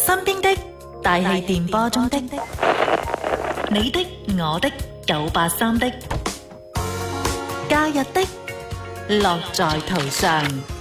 身邊的大氣電波中的你的我的983的假日的樂在途上。